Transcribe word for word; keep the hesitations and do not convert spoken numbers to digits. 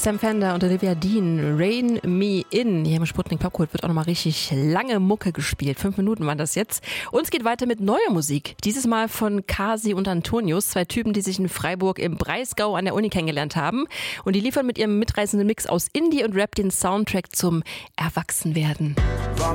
Sam Fender und Olivia Dean, Rain Me In. Hier im Sputnik Popkult wird auch nochmal richtig lange Mucke gespielt. Fünf Minuten waren das jetzt. Und es geht weiter mit neuer Musik. Dieses Mal von Kasi und Antonius, zwei Typen, die sich in Freiburg im Breisgau an der Uni kennengelernt haben. Und die liefern mit ihrem mitreißenden Mix aus Indie und Rap den Soundtrack zum Erwachsenwerden.